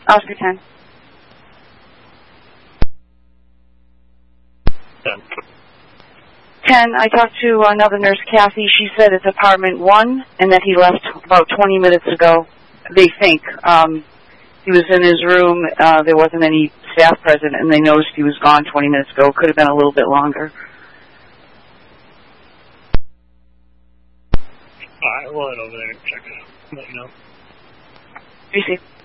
Oscar 10. 10, I talked to another nurse, Kathy. She said it's apartment 1 and that he left about 20 minutes ago. They think. He was in his room. There wasn't any staff present, and they noticed he was gone 20 minutes ago. Could have been a little bit longer. All right, we'll head over there and check it out. Let you know. You see.